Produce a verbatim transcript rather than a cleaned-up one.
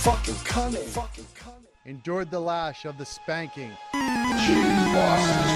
Fucking cunning. Fucking cunning. Endured the lash of the spanking. G bosses.